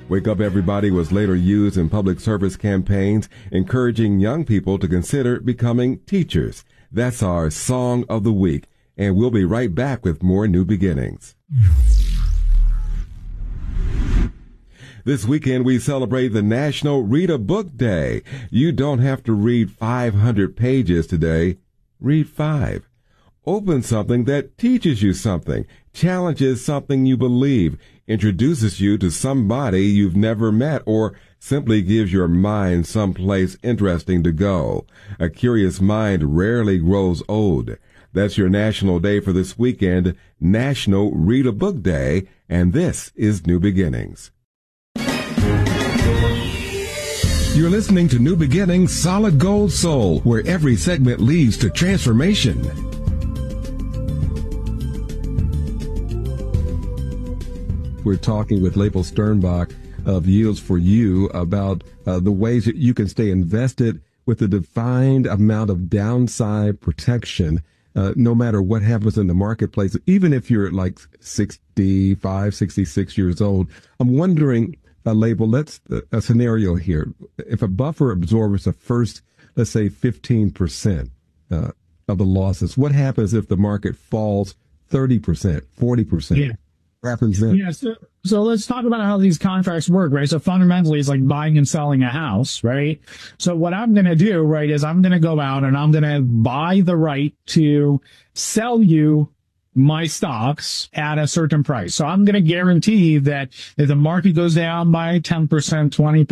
Wake Up Everybody was later used in public service campaigns, encouraging young people to consider becoming teachers. That's our Song of the Week, and we'll be right back with more New Beginnings. This weekend, we celebrate the National Read a Book Day. You don't have to read 500 pages today. Read 5. Open something that teaches you something, challenges something you believe, introduces you to somebody you've never met, or simply gives your mind someplace interesting to go. A curious mind rarely grows old. That's your national day for this weekend, National Read a Book Day, and this is New Beginnings. You're listening to New Beginnings, Solid Gold Soul, where every segment leads to transformation. We're talking with Leopold Sternbach of Yields for You about the ways that you can stay invested with a defined amount of downside protection, no matter what happens in the marketplace, even if you're like 65, 66 years old. I'm wondering, Leopold, let's a scenario here. If a buffer absorbs the first, let's say, 15% of the losses, what happens if the market falls 30%, 40%? Yeah. Happens then? Yeah, so let's talk about how these contracts work, right? So fundamentally, it's like buying and selling a house, right? So what I'm going to do, right, is I'm going to go out and I'm going to buy the right to sell you my stocks at a certain price. So I'm going to guarantee that if the market goes down by 10%, 20%,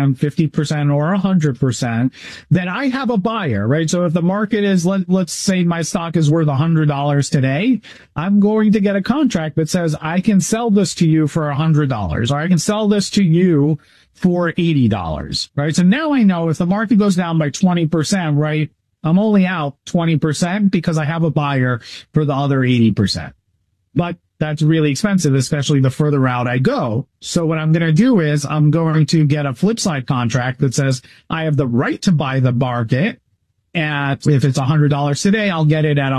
50%, or 100%, then I have a buyer, right? So if the market is, let's say my stock is worth $100 today, I'm going to get a contract that says I can sell this to you for $100, or I can sell this to you for $80, right? So now I know if the market goes down by 20%, right, I'm only out 20% because I have a buyer for the other 80%. But that's really expensive, especially the further out I go. So what I'm going to do is I'm going to get a flip side contract that says I have the right to buy the market at, if it's $100 today, I'll get it at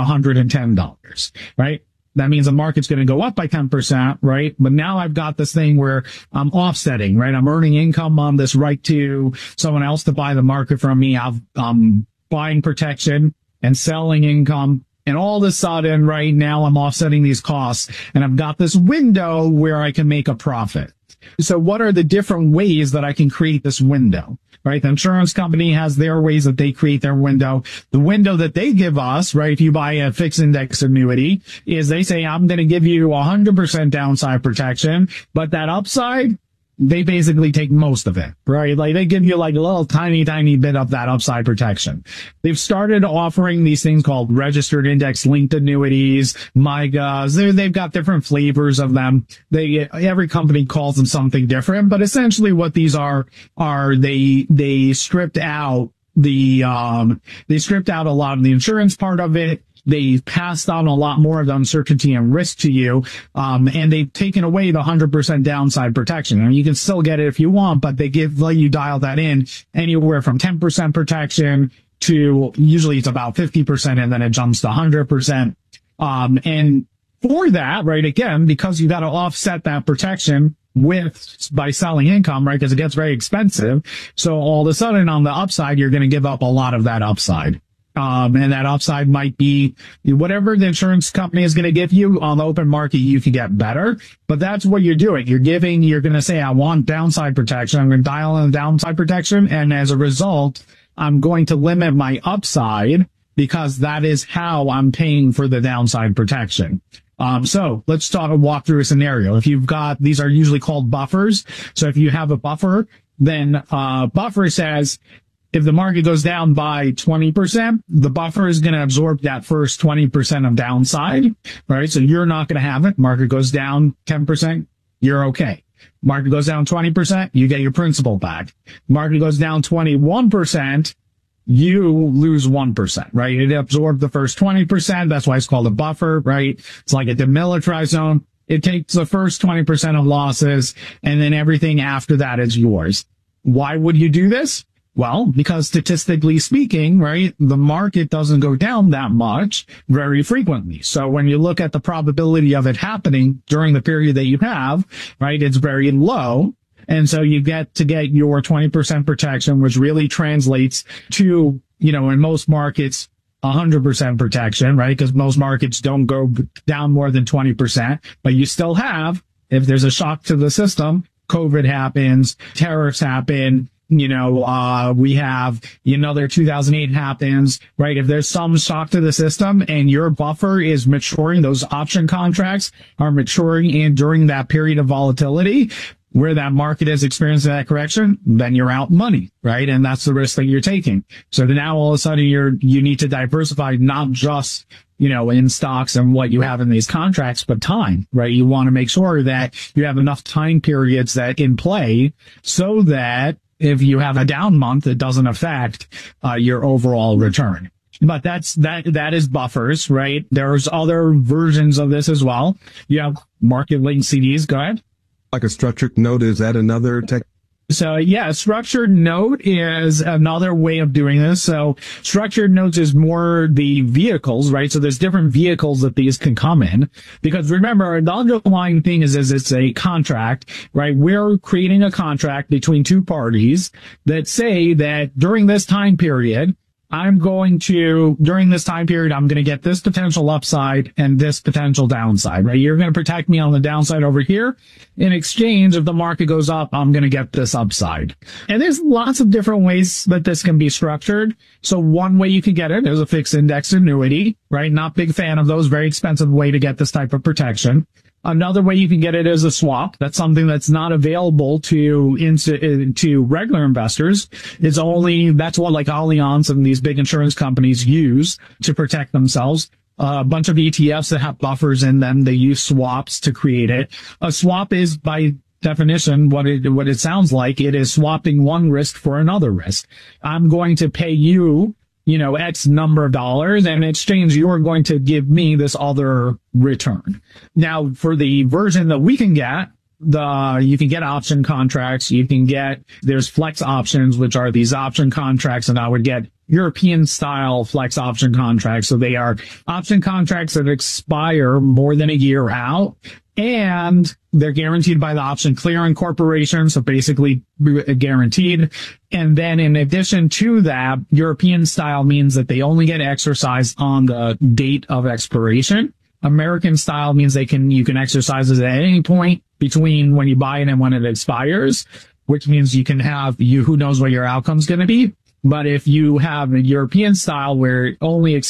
$110, right? That means the market's going to go up by 10%, right? But now I've got this thing where I'm offsetting, right? I'm earning income on this right to someone else to buy the market from me. I'm buying protection and selling income. And all of a sudden, right now, I'm offsetting these costs. And I've got this window where I can make a profit. So what are the different ways that I can create this window? Right? The insurance company has their ways that they create their window. The window that they give us, right, if you buy a fixed index annuity, is they say, I'm going to give you 100% downside protection, but that upside, they basically take most of it, right? Like they give you like a little tiny bit of that upside protection. They've started offering these things called registered index linked annuities, MYGAs. They've got different flavors of them. Every company calls them something different, but essentially what these are they stripped out a lot of the insurance part of it. They passed on a lot more of the uncertainty and risk to you, and they've taken away the 100% downside protection. I mean, you can still get it if you want, but they let you dial that in anywhere from 10% protection to usually it's about 50%, and then it jumps to 100%. And for that, right, again, because you got to offset that protection by selling income, right, because it gets very expensive. So all of a sudden on the upside, you're going to give up a lot of that upside. And that upside might be whatever the insurance company is going to give you on the open market, you can get better. But that's what you're doing. You're going to say, I want downside protection. I'm going to dial in the downside protection. And as a result, I'm going to limit my upside because that is how I'm paying for the downside protection. So let's walk through a scenario. If you've got, these are usually called buffers. So if you have a buffer, then buffer says, if the market goes down by 20%, the buffer is going to absorb that first 20% of downside, right? So you're not going to have it. Market goes down 10%, you're okay. Market goes down 20%, you get your principal back. Market goes down 21%, you lose 1%, right? It absorbed the first 20%. That's why it's called a buffer, right? It's like a demilitarized zone. It takes the first 20% of losses, and then everything after that is yours. Why would you do this? Well, because statistically speaking, right, the market doesn't go down that much very frequently. So when you look at the probability of it happening during the period that you have, right, it's very low. And so you get your 20% protection, which really translates to, in most markets, 100% protection, right? Because most markets don't go down more than 20%, but you still have, if there's a shock to the system, COVID happens, tariffs happen, we have another 2008 happens, right? If there's some shock to the system and your buffer is maturing, those option contracts are maturing and during that period of volatility, where that market is experiencing that correction, then you're out money, right? And that's the risk that you're taking. So then now all of a sudden you need to diversify not just, in stocks and what you have in these contracts, but time, right? You want to make sure that you have enough time periods that in play so that if you have a down month, it doesn't affect your overall return. But that is buffers, right? There's other versions of this as well. You have market linked CDs. Go ahead. Like a structured note, is that another tech? So yeah, structured note is another way of doing this. So structured notes is more the vehicles, right? So there's different vehicles that these can come in, because remember, the underlying thing is it's a contract, right? We're creating a contract between two parties that say that during this time period, during this time period, I'm going to get this potential upside and this potential downside, right? You're going to protect me on the downside over here. In exchange, if the market goes up, I'm going to get this upside. And there's lots of different ways that this can be structured. So one way you can get it is a fixed index annuity, right? Not big fan of those. Very expensive way to get this type of protection. Another way you can get it is a swap. That's something that's not available to regular investors. That's what like Allianz and these big insurance companies use to protect themselves. A bunch of ETFs that have buffers in them, they use swaps to create it. A swap is by definition what it sounds like. It is swapping one risk for another risk. I'm going to pay you X number of dollars, and in exchange, you are going to give me this other return. Now, for the version that we can get, you can get option contracts. There's flex options, which are these option contracts, and I would get European style flex option contracts. So they are option contracts that expire more than a year out, and they're guaranteed by the option clearing corporation. So basically guaranteed. And then in addition to that, European style means that they only get exercised on the date of expiration. American style means you can exercise it at any point between when you buy it and when it expires, which means you can have who knows what your outcome's going to be. But if you have a European style where it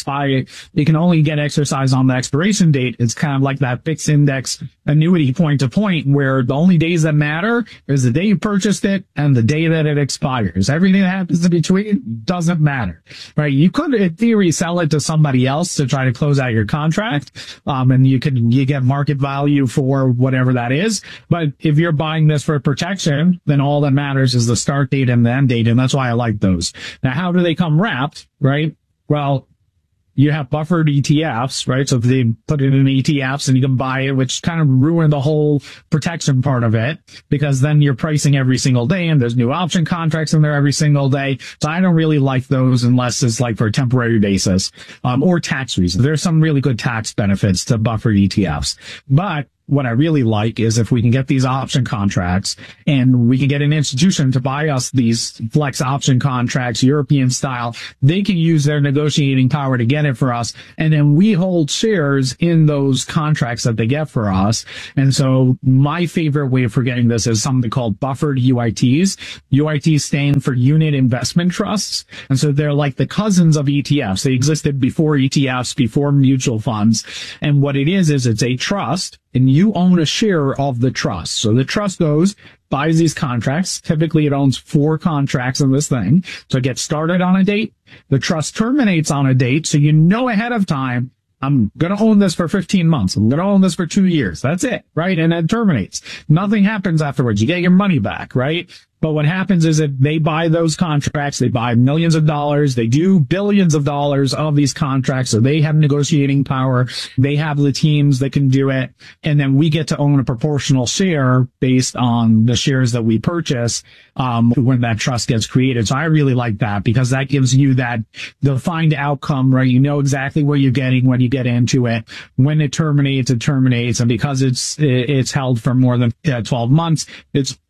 can only get exercised on the expiration date, it's kind of like that fixed index annuity point to point, where the only days that matter is the day you purchased it and the day that it expires. Everything that happens in between doesn't matter, right? You could, in theory, sell it to somebody else to try to close out your contract, and you get market value for whatever that is. But if you're buying this for protection, then all that matters is the start date and the end date, and that's why I like those. Now, how do they come wrapped, right? Well, you have buffered ETFs, right? So if they put it in ETFs and you can buy it, which kind of ruined the whole protection part of it, because then you're pricing every single day and there's new option contracts in there every single day. So I don't really like those unless it's like for a temporary basis, or tax reasons. There's some really good tax benefits to buffered ETFs, but what I really like is if we can get these option contracts and we can get an institution to buy us these flex option contracts, European style, they can use their negotiating power to get it for us. And then we hold shares in those contracts that they get for us. And so my favorite way for getting this is something called buffered UITs. UITs stand for unit investment trusts. And so they're like the cousins of ETFs. They existed before ETFs, before mutual funds. And what it is it's a trust, and you own a share of the trust. So the trust buys these contracts. Typically it owns 4 contracts in this thing. So it gets started on a date. The trust terminates on a date. So you know ahead of time, I'm going to own this for 15 months. I'm going to own this for 2 years. That's it, right? And it terminates. Nothing happens afterwards. You get your money back, right? But what happens is that they buy those contracts, they buy millions of dollars, they do billions of dollars of these contracts, so they have negotiating power, they have the teams that can do it, and then we get to own a proportional share based on the shares that we purchase when that trust gets created. So I really like that because that gives you that defined outcome, right? You know exactly what you're getting when you get into it. When it terminates, and because it's held for more than 12 months, it's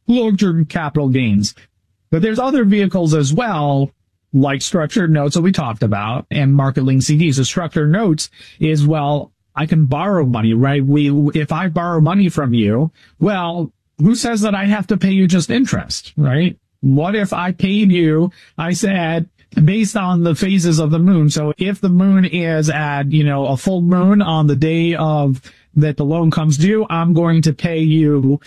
long-term capital gains. But there's other vehicles as well, like structured notes that we talked about and market-linked CDs. So structured notes is, well, I can borrow money, right? If I borrow money from you, well, who says that I have to pay you just interest, right? What if I paid you, I said, based on the phases of the moon? So if the moon is at, a full moon on the day of that the loan comes due, I'm going to pay you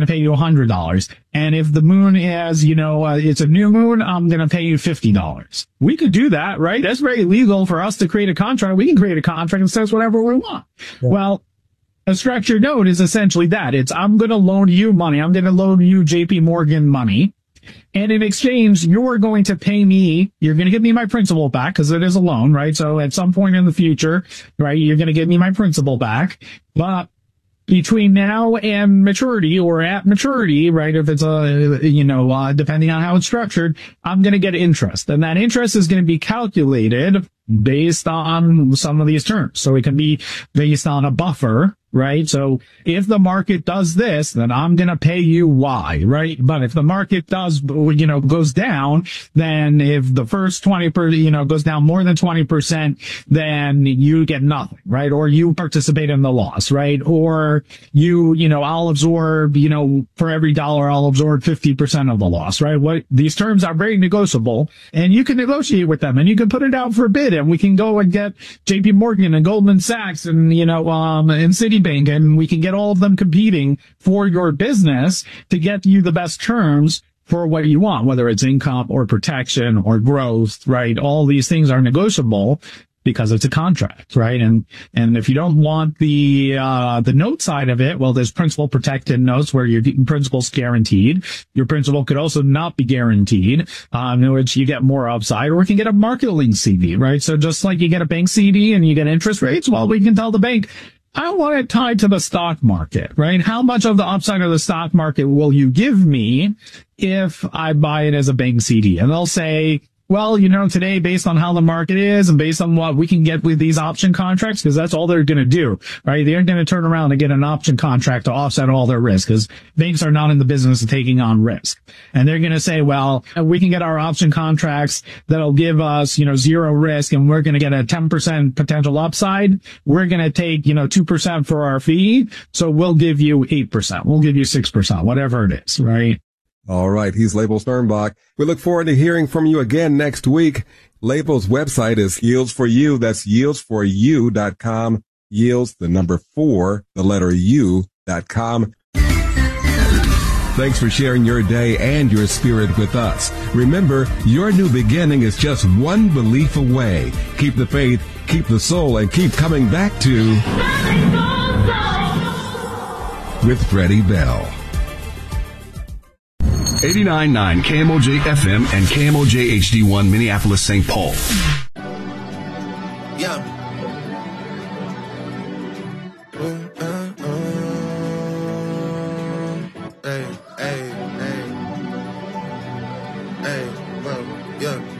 $100. And if the moon is, it's a new moon, I'm going to pay you $50. We could do that, right? That's very legal for us to create a contract. We can create a contract that says whatever we want. Yeah. Well, a structured note is essentially that. I'm going to loan you money. I'm going to loan you JP Morgan money. And in exchange, you're going to pay me, you're going to give me my principal back because it is a loan, right? So at some point in the future, right, you're going to give me my principal back. But between now and maturity or at maturity, right, if it's depending on how it's structured, I'm going to get interest. And that interest is going to be calculated based on some of these terms. So it can be based on a buffer, right? So if the market does this, then I'm going to pay you Y, right? But if the market does, goes down, then if the first 20%, goes down more than 20%, then you get nothing, right? Or you participate in the loss, right? Or I'll absorb, for every dollar, I'll absorb 50% of the loss, right? These terms are very negotiable, and you can negotiate with them, and you can put it out for bid, and we can go and get JP Morgan and Goldman Sachs and, and Citibank, and we can get all of them competing for your business to get you the best terms for what you want, whether it's income or protection or growth, right? All these things are negotiable because it's a contract, right? And if you don't want the note side of it, well, there's principal protected notes where your principal's guaranteed. Your principal could also not be guaranteed, in which you get more upside, or we can get a market-linked CD, right? So just like you get a bank CD and you get interest rates, well, we can tell the bank, I want it tied to the stock market, right? How much of the upside of the stock market will you give me if I buy it as a bank CD? And they'll say, well, today, based on how the market is and based on what we can get with these option contracts, because that's all they're going to do, right? They're going to turn around and get an option contract to offset all their risk, because banks are not in the business of taking on risk. And they're going to say, well, we can get our option contracts that'll give us, zero risk, and we're going to get a 10% potential upside. We're going to take, 2% for our fee. So we'll give you 8%. We'll give you 6%, whatever it is, right? All right. He's Leipel Sternbach. We look forward to hearing from you again next week. Leipel's website is Yields for You. That's yieldsforyou.com. Yields, the number 4, the letter U.com. Thanks for sharing your day and your spirit with us. Remember, your new beginning is just one belief away. Keep the faith, keep the soul, and keep coming back to with Freddie Bell. 89.9 KMOJ FM and KMOJ HD1 Minneapolis, St. Paul.